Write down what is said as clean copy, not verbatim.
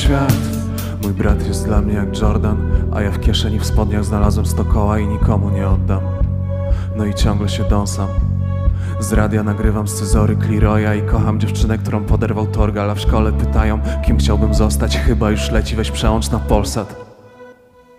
świat. Mój brat jest dla mnie jak Jordan, a ja w kieszeni w spodniach znalazłem 100 koła i nikomu nie oddam. No i ciągle się dąsam. Z radia nagrywam scyzory Cleroya i kocham dziewczynę, którą poderwał Torgal, a w szkole pytają, kim chciałbym zostać. Chyba już leci, weź przełącz na Polsat.